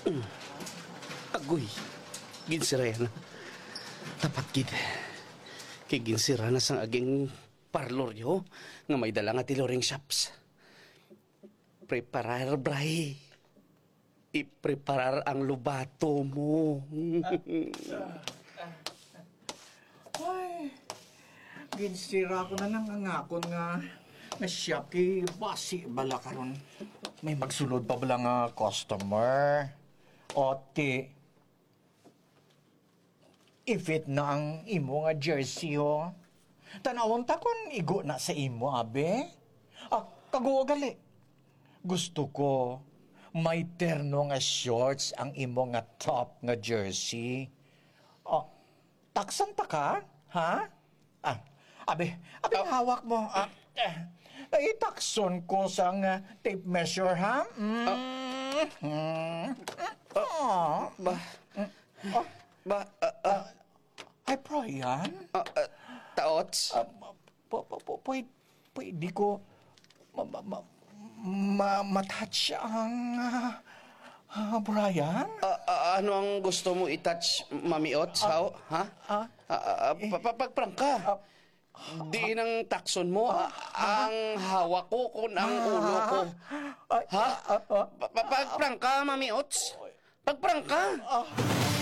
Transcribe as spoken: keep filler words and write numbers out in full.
Agoy, ginsira na. Tapat gid. Kay ginsira na sang aging parlor yo nga may dala nga tiloring shops. Preparar, bray. I-preparar ang lubato mo. Ay, ginsira ko na lang ang akon nga na siya kay basi bala karon. May magsulod pa bala nga customer. Oti, ifit na ang imo nga jersey ho. Tanawon ta kon igo na sa imo, abe. Ah, kaguwa gali. Gusto ko may terno nga shorts ang imo nga top nga jersey. Oh, taksan ta ka? Ha? Ah, abe, abe Ah. hawak mo. Ah, eh, itakson ko sa nga tape measure, ha? Mm. Mm. Oh. Ba, Oh. ba, ah, ah, Ay, Brian? ah, ah, taots? Ah, po, po, po, pwede, pwede ko ma, ma, ma, ma, matouch ang ah, ah, Brian? Ah, ah, ano ang gusto mo i-touch, Mami Ots? How? Ha? ah, Ah, ah, pa- pa- Pagprang ka. Ah, Di ng takson mo. ah, ang hawak ko kung ang ulo ko. Ay, Ha? ah, ah, Pa- pa- Pagprang ka, Mami Ots. Pagprang ka. ah,